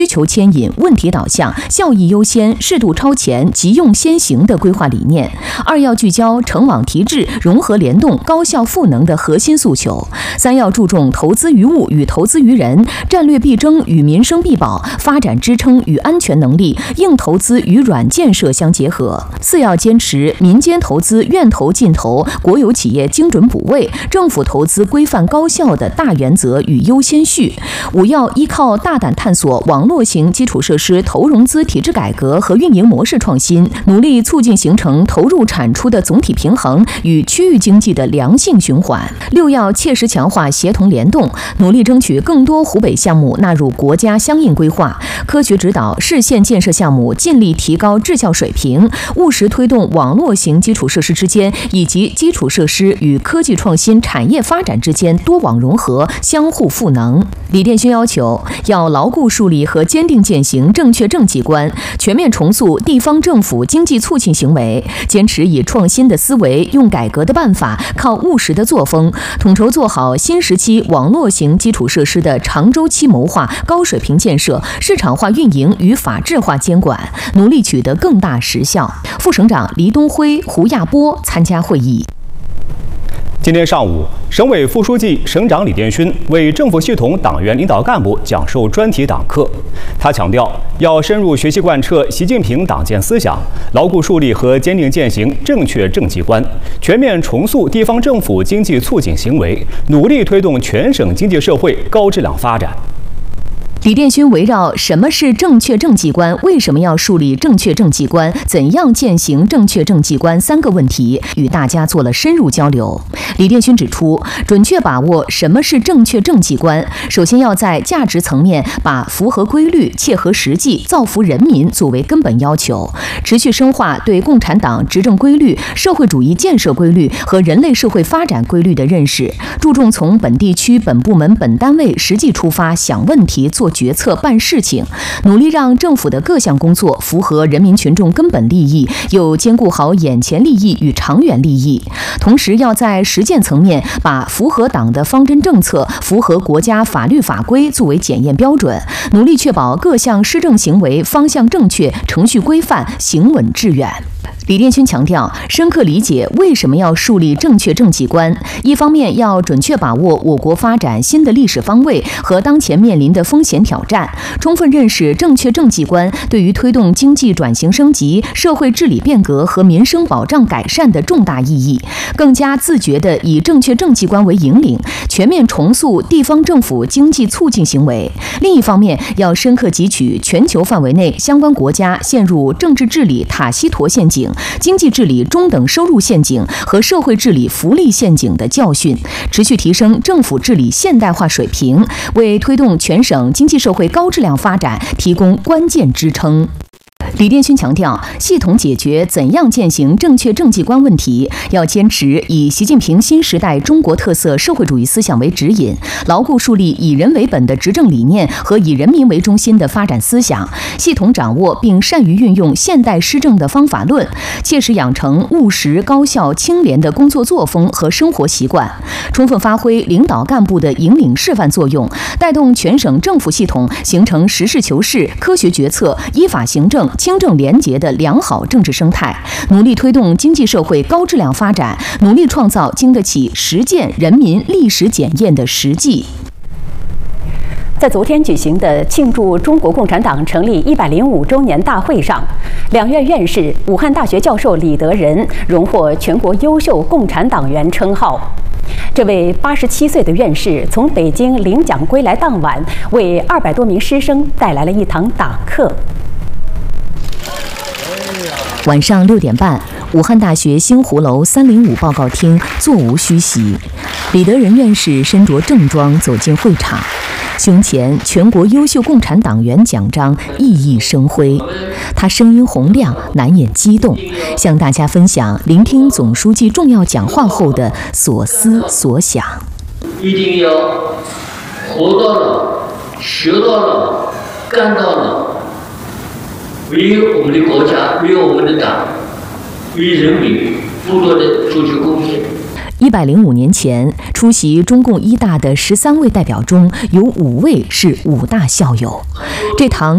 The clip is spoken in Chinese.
需求牵引、问题导向、效益优先、适度超前、急用先行的规划理念；二要聚焦承网提质、融合联动、高效赋能的核心诉求；三要注重投资于物与投资于人、战略必争与民生必保、发展支撑与安全能力、硬投资与软建设相结合；四要坚持民间投资愿投尽投、国有企业精准补位、政府投资规范高效的大原则与优先序；五要依靠大胆探索网络型基础设施投融资体制改革和运营模式创新，努力促进形成投入产出的总体平衡与区域经济的良性循环；六要切实强化协同联动，努力争取更多湖北项目纳入国家相应规划，科学指导市县建设项目尽力提高质效水平，务实推动网络型基础设施之间以及基础设施与科技创新产业发展之间多网融合、相互赋能。李殿勋要求，要牢固树立和坚定践行正确政绩观，全面重塑地方政府经济促进行为，坚持以创新的思维、用改革的办法、靠务实的作风，统筹做好新时期网络型基础设施的长周期谋划、高水平建设、市场化运营与法治化监管，努力取得更大实效。副省长黎东辉、胡亚波参加会议。 今天上午，省委副书记、省长李殿勋为政府系统党员领导干部讲授专题党课。他强调，要深入学习贯彻习近平党建思想，牢固树立和坚定践行正确政绩观，全面重塑地方政府经济促进行为，努力推动全省经济社会高质量发展。 李殿勋围绕什么是正确政绩观、为什么要树立正确政绩观、怎样践行正确政绩观三个问题，与大家做了深入交流。李殿勋指出，准确把握什么是正确政绩观，首先要在价值层面把符合规律、切合实际、造福人民作为根本要求，持续深化对共产党执政规律、社会主义建设规律和人类社会发展规律的认识，注重从本地区、本部门、本单位实际出发想问题、做决策、办事情，努力让政府的各项工作符合人民群众根本利益，又兼顾好眼前利益与长远利益。同时，要在实践层面把符合党的方针政策、符合国家法律法规作为检验标准，努力确保各项施政行为方向正确、程序规范、行稳致远。李殿勋强调，深刻理解为什么要树立正确政绩观，一方面要准确把握我国发展新的历史方位和当前面临的风险挑战，充分认识正确政绩观对于推动经济转型升级、社会治理变革和民生保障改善的重大意义，更加自觉地以正确政绩观为引领，全面重塑地方政府经济促进行为。另一方面，要深刻汲取全球范围内相关国家陷入政治治理塔西佗陷阱、经济治理中等收入陷阱和社会治理福利陷阱的教训，持续提升政府治理现代化水平，为推动全省经济社会高质量发展提供关键支撑。李殿勋强调，系统解决怎样践行正确政绩观问题，要坚持以习近平新时代中国特色社会主义思想为指引，牢固树立以人为本的执政理念和以人民为中心的发展思想，系统掌握并善于运用现代施政的方法论，切实养成务实、高效、清廉的工作作风和生活习惯，充分发挥领导干部的引领示范作用，带动全省政府系统形成实事求是、科学决策、依法行政、清正廉洁的良好政治生态，努力推动经济社会高质量发展，努力创造经得起实践人民历史检验的实际。 在昨天举行的庆祝中国共产党成立105周年大会上，两院院士、武汉大学教授李德仁荣获全国优秀共产党员称号。这位87岁的院士从北京领奖归来当晚，为200多名师生带来了一堂党课。 晚上6点半，武汉大学星湖楼305报告厅座无虚席，李德仁院士身着正装走进会场，胸前全国优秀共产党员奖章熠熠生辉。他声音洪亮，难掩激动，向大家分享聆听总书记重要讲话后的所思所想。 一定要活到老，学到老，干到老，为我们的国家，为我们的党，为人民不断的做出贡献。 105年前，出席中共一大的13位代表中，有5位是武大校友。这堂